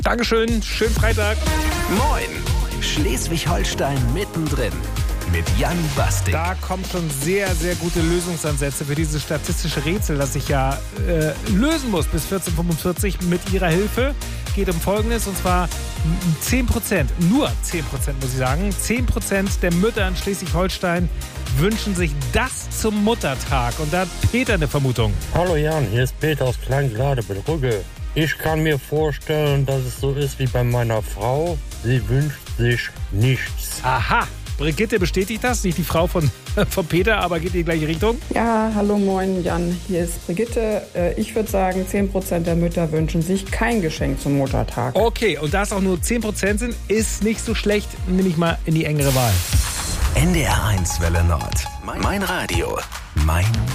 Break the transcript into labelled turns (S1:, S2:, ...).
S1: Dankeschön, schönen Freitag.
S2: Moin, Schleswig-Holstein mittendrin mit Jan Bastik.
S1: Da kommen schon sehr, sehr gute Lösungsansätze für dieses statistische Rätsel, das ich ja lösen muss bis 14:45 mit Ihrer Hilfe. Geht um Folgendes, und zwar 10%, nur 10% muss ich sagen, 10% der Mütter in Schleswig-Holstein wünschen sich das zum Muttertag. Und da hat Peter eine Vermutung.
S3: Hallo Jan, hier ist Peter aus Kleingladebrügge. Ich kann mir vorstellen, dass es so ist wie bei meiner Frau. Sie wünscht sich nichts.
S1: Aha, Brigitte bestätigt das, nicht die Frau von Peter, aber geht in die gleiche Richtung.
S4: Ja, hallo, moin Jan, hier ist Brigitte. Ich würde sagen, 10% der Mütter wünschen sich kein Geschenk zum Muttertag.
S1: Okay, und da es auch nur 10% sind, ist nicht so schlecht, nehme ich mal in die engere Wahl.
S2: NDR 1 Welle Nord. Mein Radio, mein